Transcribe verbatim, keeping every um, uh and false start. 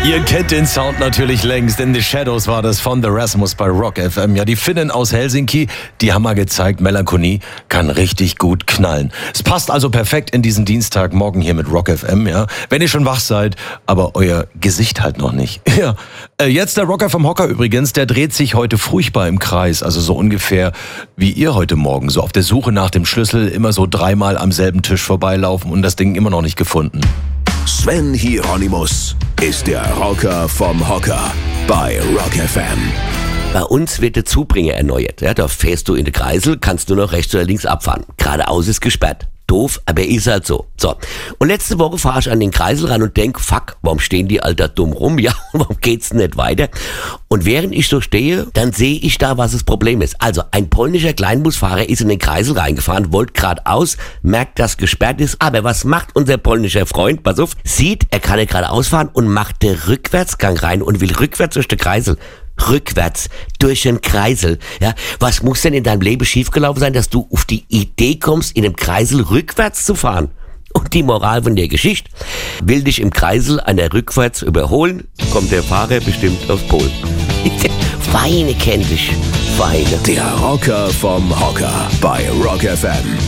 Ihr kennt den Sound natürlich längst, denn The Shadows war das von The Rasmus bei Rock F M. Ja, die Finnen aus Helsinki, die haben mal gezeigt, Melancholie kann richtig gut knallen. Es passt also perfekt in diesen Dienstagmorgen hier mit Rock F M, ja. Wenn ihr schon wach seid, aber euer Gesicht halt noch nicht. Ja, äh, jetzt der Rocker vom Hocker übrigens, der dreht sich heute furchtbar im Kreis, also so ungefähr wie ihr heute Morgen, so auf der Suche nach dem Schlüssel, immer so dreimal am selben Tisch vorbeilaufen und das Ding immer noch nicht gefunden. Sven Hieronymus ist der Rocker vom Hocker bei Rock F M. Bei uns wird der Zubringer erneuert. Ja, da fährst du in den Kreisel, kannst du noch rechts oder links abfahren. Geradeaus ist gesperrt. Doof, aber ist halt so. So. Und letzte Woche fahre ich an den Kreisel ran und denk, fuck, warum stehen die Alter dumm rum? Ja, warum geht's nicht weiter? Und während ich so stehe, dann sehe ich da, was das Problem ist. Also, ein polnischer Kleinbusfahrer ist in den Kreisel reingefahren, wollte geradeaus, merkt, dass gesperrt ist. Aber was macht unser polnischer Freund? Pass auf, sieht, er kann nicht geradeaus fahren und macht den Rückwärtsgang rein und will rückwärts durch den Kreisel. Rückwärts, durch den Kreisel. Ja, was muss denn in deinem Leben schiefgelaufen sein, dass du auf die Idee kommst, in dem Kreisel rückwärts zu fahren? Und die Moral von der Geschichte: Will dich im Kreisel einer rückwärts überholen, kommt der Fahrer bestimmt aufs Pol. Feine kennt dich, feine. Der Rocker vom Hocker bei Rock F M.